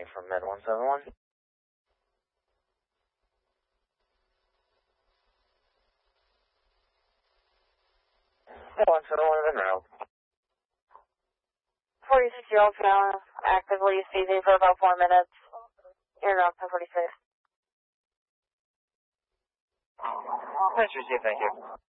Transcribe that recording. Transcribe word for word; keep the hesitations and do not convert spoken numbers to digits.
me from Med one seven one. one seven one in route. forty-six year old female, actively seizing for about four minutes. In route to forty-six. Nice to see you, thank you.